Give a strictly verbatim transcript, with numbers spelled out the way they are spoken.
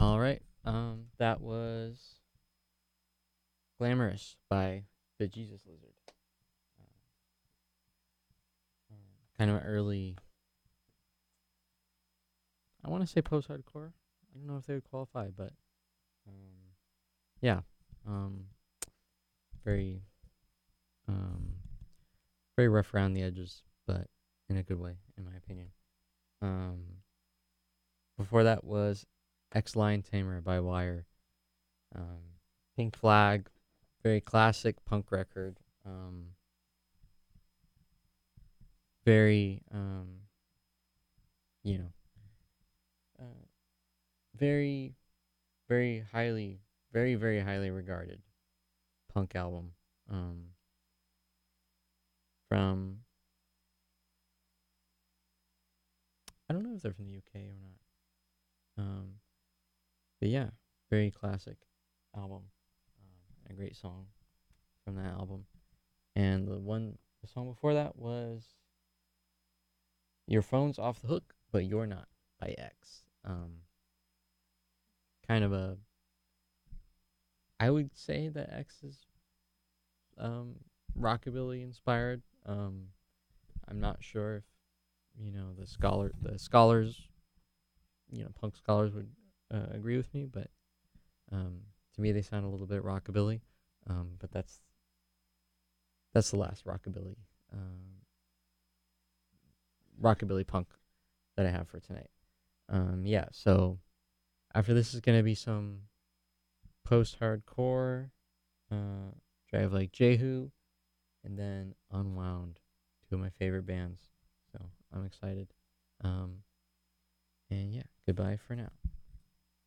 All right. Um, that was "Glamorous" by the Jesus Lizard. Uh, um, kind of early. I want to say post-hardcore. I don't know if they would qualify, but um, yeah, um, very, um, very rough around the edges, but in a good way, in my opinion. Um, Before that was "X Lion Tamer" by Wire. Um, Pink Flag, very classic punk record. Um, very, um, you know, uh, very, very highly, very, very highly regarded punk album. Um, from I don't know if they're from the U K or not. Um, but yeah, very classic album. Um, a great song from that album. And the one, the song before that was "Your Phone's Off the Hook, But You're Not" by X. Um, kind of a, I would say that X is um, rockabilly inspired. Um, I'm not sure if you know the scholar, the scholars, you know, punk scholars would uh, agree with me, but um, to me they sound a little bit rockabilly. Um, but that's that's the last rockabilly, um, rockabilly punk that I have for tonight. Um, yeah, so after this is gonna be some post-hardcore, uh, Drive Like Jehu, and then Unwound, two of my favorite bands. So I'm excited. Um, and yeah, goodbye for now.